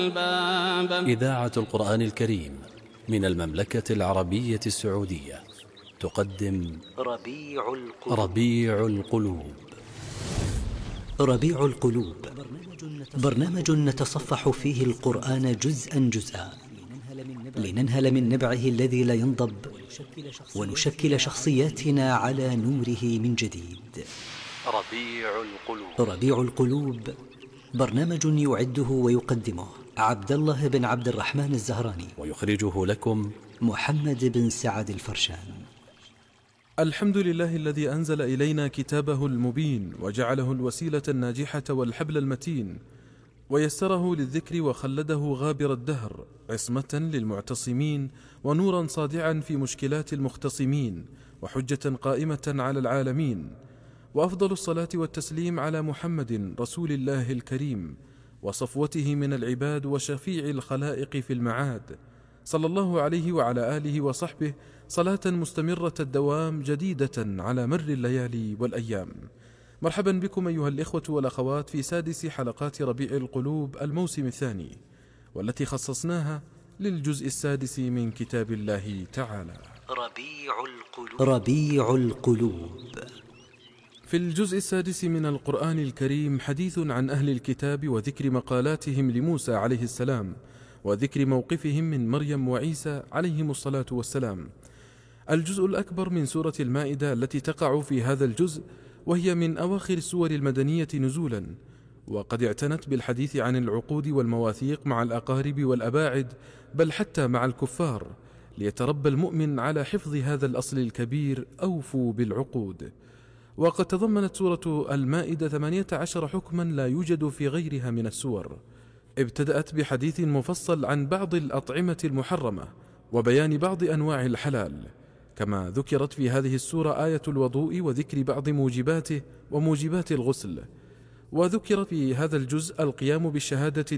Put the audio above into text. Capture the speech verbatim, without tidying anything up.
الباب. إذاعة القرآن الكريم من المملكة العربية السعودية تقدم ربيع القلوب. ربيع القلوب ربيع القلوب برنامج نتصفح فيه القرآن جزءا جزءا لننهل من نبعه الذي لا ينضب ونشكل شخصياتنا على نوره من جديد. ربيع القلوب. ربيع القلوب برنامج يعده ويقدمه عبد الله بن عبد الرحمن الزهراني، ويخرجه لكم محمد بن سعد الفرشان. الحمد لله الذي أنزل إلينا كتابه المبين وجعله الوسيلة الناجحة والحبل المتين، ويسره للذكر وخلده غابر الدهر عصمة للمعتصمين ونورا صادعا في مشكلات المختصمين وحجة قائمة على العالمين. وأفضل الصلاة والتسليم على محمد رسول الله الكريم وصفوته من العباد وشفيع الخلائق في المعاد، صلى الله عليه وعلى آله وصحبه صلاة مستمرة الدوام جديدة على مر الليالي والأيام. مرحبا بكم أيها الإخوة والأخوات في سادس حلقات ربيع القلوب الموسم الثاني، والتي خصصناها للجزء السادس من كتاب الله تعالى. ربيع القلوب. ربيع القلوب. في الجزء السادس من القرآن الكريم حديث عن أهل الكتاب وذكر مقالاتهم لموسى عليه السلام وذكر موقفهم من مريم وعيسى عليهم الصلاة والسلام. الجزء الأكبر من سورة المائدة التي تقع في هذا الجزء، وهي من أواخر السور المدنية نزولا، وقد اعتنت بالحديث عن العقود والمواثيق مع الأقارب والأباعد، بل حتى مع الكفار، ليتربى المؤمن على حفظ هذا الأصل الكبير: أوفوا بالعقود. وقد تضمنت سورة المائدة ثمانية عشر حكما لا يوجد في غيرها من السور. ابتدأت بحديث مفصل عن بعض الأطعمة المحرمة وبيان بعض أنواع الحلال، كما ذكرت في هذه السورة آية الوضوء وذكر بعض موجباته وموجبات الغسل. وذكر في هذا الجزء القيام بالشهادة